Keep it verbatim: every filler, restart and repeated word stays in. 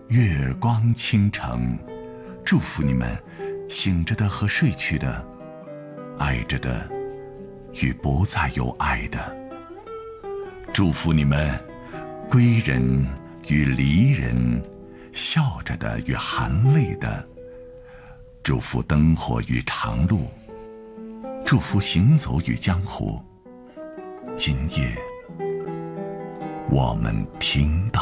月光倾城，祝福你们醒着的和睡去的，爱着的与不再有爱的，祝福你们归人与离人，笑着的与含泪的，祝福灯火与长路，祝福行走与江湖。今夜我们听到